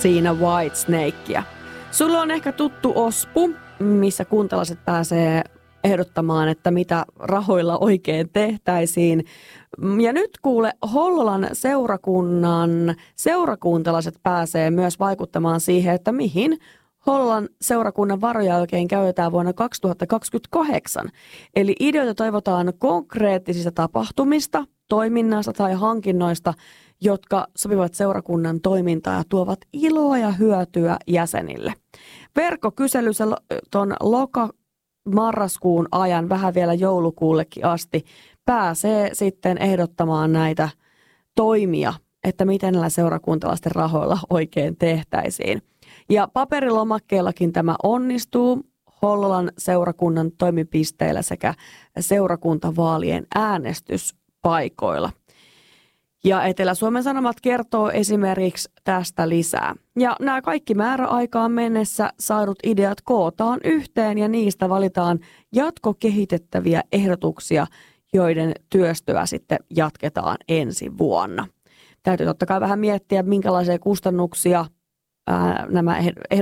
siinä Whitesnakea. Sulla on ehkä tuttu OSPU, missä kuntalaiset pääsee ehdottamaan, että mitä rahoilla oikein tehtäisiin. Ja nyt kuule, Hollolan seurakunnan seurakuntalaiset pääsee myös vaikuttamaan siihen, että mihin Hollolan seurakunnan varoja oikein käytetään vuonna 2028. Eli ideoita toivotaan konkreettisista tapahtumista, toiminnasta tai hankinnoista, jotka sopivat seurakunnan toimintaa ja tuovat iloa ja hyötyä jäsenille. Verkkokyselyssä tuon marraskuun ajan, vähän vielä joulukuullekin asti, pääsee sitten ehdottamaan näitä toimia, että miten näillä seurakuntalaisten rahoilla oikein tehtäisiin. Ja paperilomakkeillakin tämä onnistuu Hollolan seurakunnan toimipisteillä sekä seurakuntavaalien äänestyspaikoilla. Ja Etelä-Suomen Sanomat kertoo esimerkiksi tästä lisää. Ja nämä kaikki määräaikaan mennessä saadut ideat kootaan yhteen ja niistä valitaan jatkokehitettäviä ehdotuksia, joiden työstöä sitten jatketaan ensi vuonna. Täytyy totta kai vähän miettiä, minkälaisia kustannuksia nämä